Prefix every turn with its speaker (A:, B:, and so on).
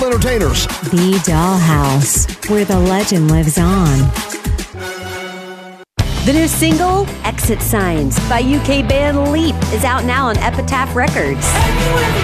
A: Entertainers.
B: The Dollhouse, where the legend lives on.
C: The new single, Exit Signs, by UK band Leap, is out now on Epitaph Records.